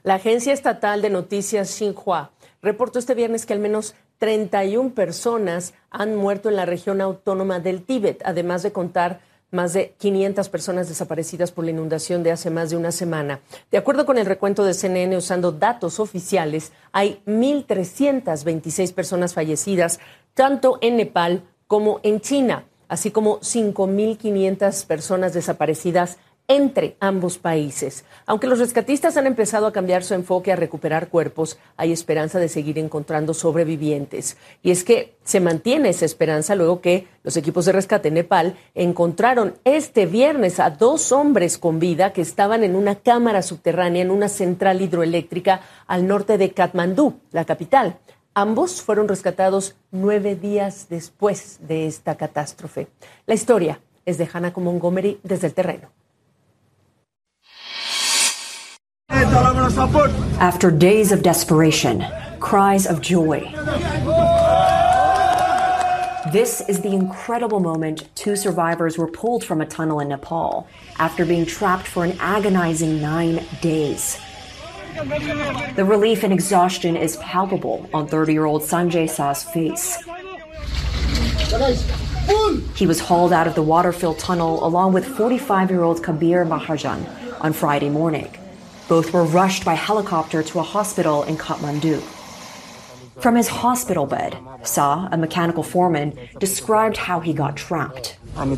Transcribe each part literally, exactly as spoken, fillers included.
La agencia estatal de noticias Xinhua reportó este viernes que al menos treinta y una personas han muerto en la región autónoma del Tíbet, además de contar más de quinientas personas desaparecidas por la inundación de hace más de una semana. De acuerdo con el recuento de C N N, usando datos oficiales, hay mil trescientas veintiséis personas fallecidas, tanto en Nepal como en China, así como cinco mil quinientas personas desaparecidas entre ambos países. Aunque los rescatistas han empezado a cambiar su enfoque a recuperar cuerpos, hay esperanza de seguir encontrando sobrevivientes. Y es que se mantiene esa esperanza luego que los equipos de rescate en Nepal encontraron este viernes a dos hombres con vida que estaban en una cámara subterránea en una central hidroeléctrica al norte de Katmandú, la capital. Ambos fueron rescatados nueve días después de esta catástrofe. La historia es de Hannah Montgomery desde el terreno. After days of desperation, cries of joy. This is the incredible moment two survivors were pulled from a tunnel in Nepal after being trapped for an agonizing nine days. The relief and exhaustion is palpable on thirty-year-old Sanjay Sah's face. He was hauled out of the water-filled tunnel along with forty-five-year-old Kabir Mahajan on Friday morning. Both were rushed by helicopter to a hospital in Kathmandu. From his hospital bed, Sah, a mechanical foreman, described how he got trapped.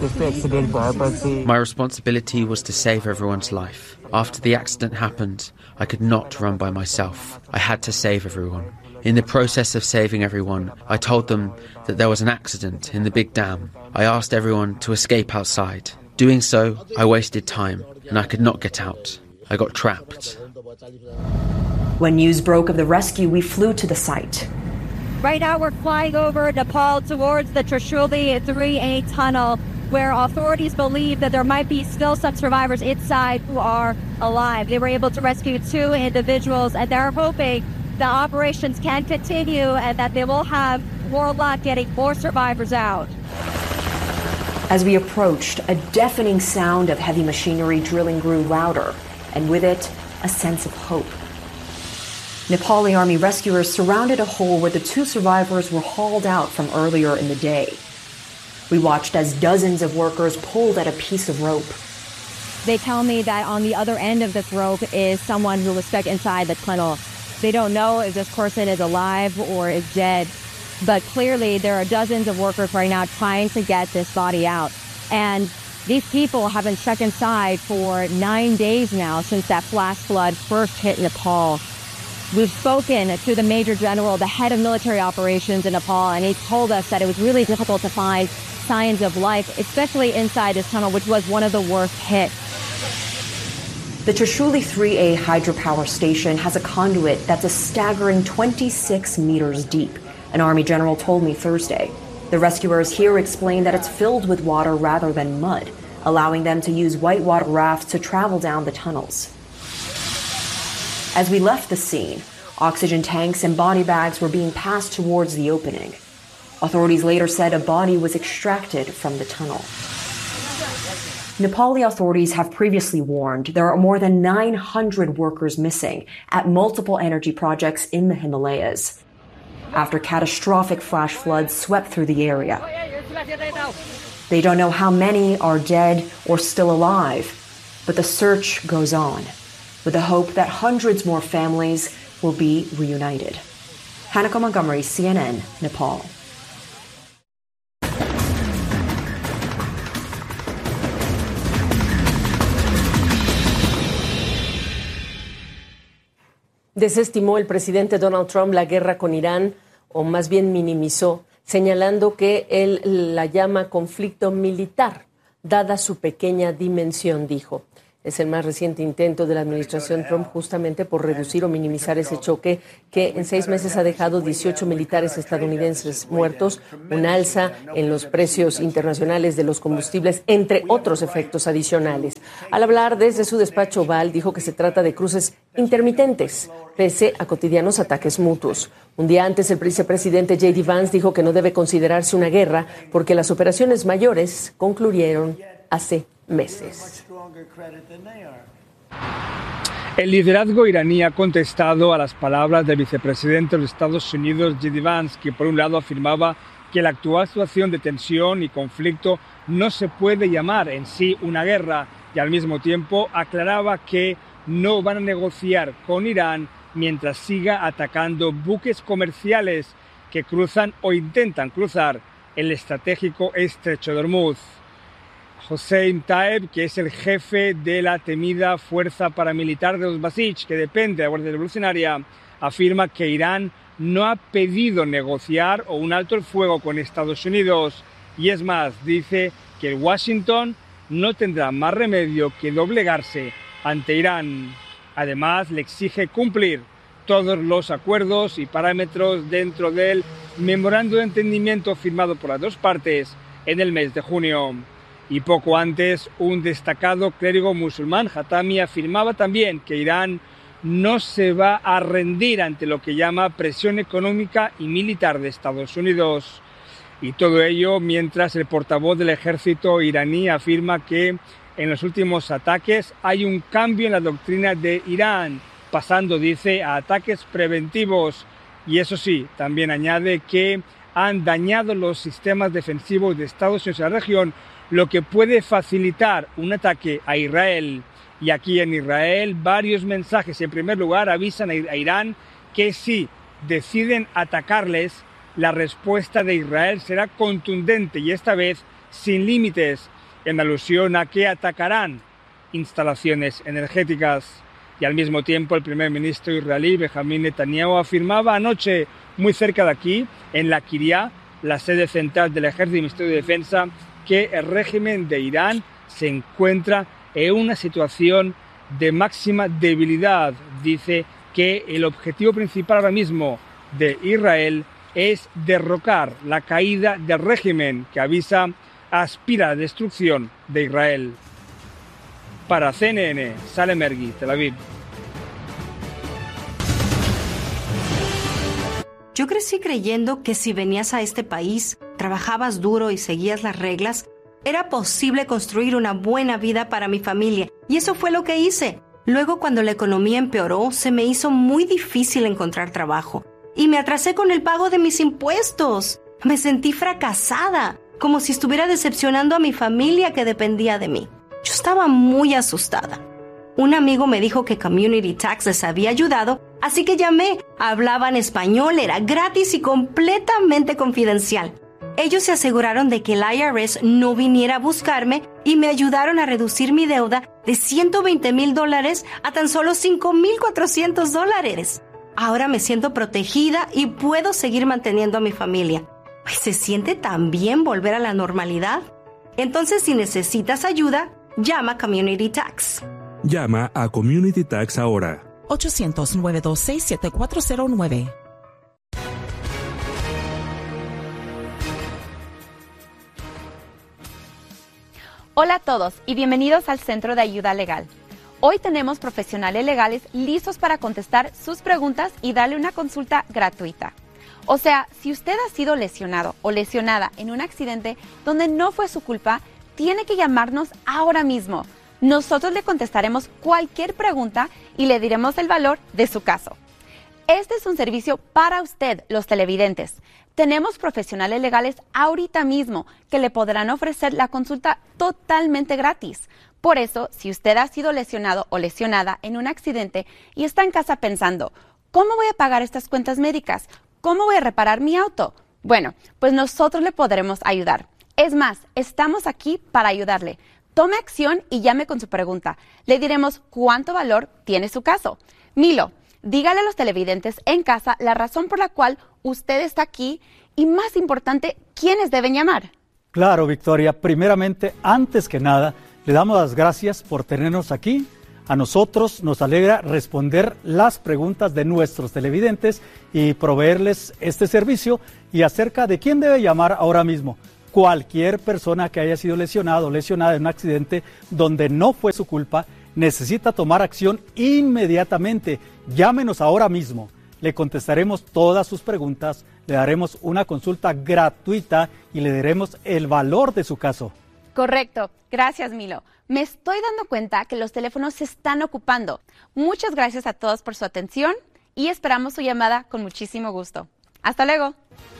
My responsibility was to save everyone's life. After the accident happened, I could not run by myself. I had to save everyone. In the process of saving everyone, I told them that there was an accident in the big dam. I asked everyone to escape outside. Doing so, I wasted time, and I could not get out. I got trapped. When news broke of the rescue, we flew to the site. Right now, we're flying over Nepal towards the Trishuli three A tunnel, where authorities believe that there might be still some survivors inside who are alive. They were able to rescue two individuals, and they're hoping the operations can continue and that they will have more luck getting more survivors out. As we approached, a deafening sound of heavy machinery drilling grew louder, and with it, a sense of hope. Nepali Army rescuers surrounded a hole where the two survivors were hauled out from earlier in the day. We watched as dozens of workers pulled at a piece of rope. They tell me that on the other end of this rope is someone who was stuck inside the tunnel. They don't know if this person is alive or is dead, but clearly there are dozens of workers right now trying to get this body out. And these people have been stuck inside for nine days now since that flash flood first hit Nepal. We've spoken to the Major General, the head of military operations in Nepal, and he told us that it was really difficult to find signs of life, especially inside this tunnel, which was one of the worst hit. The Trishuli three A hydropower station has a conduit that's a staggering twenty-six meters deep, an Army general told me Thursday. The rescuers here explained that it's filled with water rather than mud, allowing them to use whitewater rafts to travel down the tunnels. As we left the scene, oxygen tanks and body bags were being passed towards the opening. Authorities later said a body was extracted from the tunnel. Nepali authorities have previously warned there are more than nine hundred workers missing at multiple energy projects in the Himalayas after catastrophic flash floods swept through the area. They don't know how many are dead or still alive, but the search goes on, with the hope that hundreds more families will be reunited. Hannah Montgomery, C N N, Nepal. Desestimó el presidente Donald Trump la guerra con Irán, o más bien minimizó, señalando que él la llama conflicto militar, dada su pequeña dimensión, dijo. Es el más reciente intento de la administración Trump justamente por reducir o minimizar ese choque que en seis meses ha dejado dieciocho militares estadounidenses muertos, un alza en los precios internacionales de los combustibles, entre otros efectos adicionales. Al hablar desde su despacho Oval, dijo que se trata de cruces intermitentes, pese a cotidianos ataques mutuos. Un día antes, el vicepresidente J D Vance dijo que no debe considerarse una guerra porque las operaciones mayores concluyeron hace meses. El liderazgo iraní ha contestado a las palabras del vicepresidente de los Estados Unidos, J D Vance, que por un lado afirmaba que la actual situación de tensión y conflicto no se puede llamar en sí una guerra, y al mismo tiempo aclaraba que no van a negociar con Irán mientras siga atacando buques comerciales que cruzan o intentan cruzar el estratégico estrecho de Hormuz. Hossein Taeb, que es el jefe de la temida fuerza paramilitar de los Basij, que depende de la Guardia Revolucionaria, afirma que Irán no ha pedido negociar o un alto el fuego con Estados Unidos. Y es más, dice que Washington no tendrá más remedio que doblegarse ante Irán. Además, le exige cumplir todos los acuerdos y parámetros dentro del memorando de entendimiento firmado por las dos partes en el mes de junio. Y poco antes, un destacado clérigo musulmán, Hatami, afirmaba también que Irán no se va a rendir ante lo que llama presión económica y militar de Estados Unidos. Y todo ello mientras el portavoz del ejército iraní afirma que en los últimos ataques hay un cambio en la doctrina de Irán, pasando, dice, a ataques preventivos. Y eso sí, también añade que han dañado los sistemas defensivos de Estados Unidos en la región, lo que puede facilitar un ataque a Israel. Y aquí en Israel varios mensajes. En primer lugar, avisan a Irán que si deciden atacarles, la respuesta de Israel será contundente y esta vez sin límites, en alusión a que atacarán instalaciones energéticas. Y al mismo tiempo el primer ministro israelí, Benjamin Netanyahu, afirmaba anoche, muy cerca de aquí, en la Kiryat, la sede central del Ejército y Ministerio de Defensa, que el régimen de Irán se encuentra en una situación de máxima debilidad. Dice que el objetivo principal ahora mismo de Israel es derrocar la caída del régimen que avisa aspira a la destrucción de Israel. Para C N N, Salem Mergui, Tel Aviv. Yo crecí creyendo que si venías a este país, trabajabas duro y seguías las reglas, era posible construir una buena vida para mi familia. Y eso fue lo que hice. Luego, cuando la economía empeoró, se me hizo muy difícil encontrar trabajo. Y me atrasé con el pago de mis impuestos. Me sentí fracasada, como si estuviera decepcionando a mi familia que dependía de mí. Yo estaba muy asustada. Un amigo me dijo que Community Tax les había ayudado, así que llamé. Hablaban español, era gratis y completamente confidencial. Ellos se aseguraron de que el I R S no viniera a buscarme y me ayudaron a reducir mi deuda de ciento veinte mil dólares a tan solo cinco mil cuatrocientos dólares. Ahora me siento protegida y puedo seguir manteniendo a mi familia. ¿Se siente tan bien volver a la normalidad? Entonces, si necesitas ayuda, llama a Community Tax. Llama a Community Tax ahora. ochocientos, nueve dos seis, siete cuatro cero nueve. Hola a todos y bienvenidos al Centro de Ayuda Legal. Hoy tenemos profesionales legales listos para contestar sus preguntas y darle una consulta gratuita. O sea, si usted ha sido lesionado o lesionada en un accidente donde no fue su culpa, tiene que llamarnos ahora mismo. Nosotros le contestaremos cualquier pregunta y le diremos el valor de su caso. Este es un servicio para usted, los televidentes. Tenemos profesionales legales ahorita mismo que le podrán ofrecer la consulta totalmente gratis. Por eso, si usted ha sido lesionado o lesionada en un accidente y está en casa pensando, ¿cómo voy a pagar estas cuentas médicas? ¿Cómo voy a reparar mi auto? Bueno, pues nosotros le podremos ayudar. Es más, estamos aquí para ayudarle. Tome acción y llame con su pregunta. Le diremos cuánto valor tiene su caso. Milo, dígale a los televidentes en casa la razón por la cual usted está aquí y, más importante, quiénes deben llamar. Claro, Victoria. Primeramente, antes que nada, le damos las gracias por tenernos aquí. A nosotros nos alegra responder las preguntas de nuestros televidentes y proveerles este servicio. Y acerca de quién debe llamar ahora mismo, cualquier persona que haya sido lesionado o lesionada en un accidente donde no fue su culpa, necesita tomar acción inmediatamente. Llámenos ahora mismo. Le contestaremos todas sus preguntas, le daremos una consulta gratuita y le daremos el valor de su caso. Correcto. Gracias, Milo. Me estoy dando cuenta que los teléfonos se están ocupando. Muchas gracias a todos por su atención y esperamos su llamada con muchísimo gusto. Hasta luego.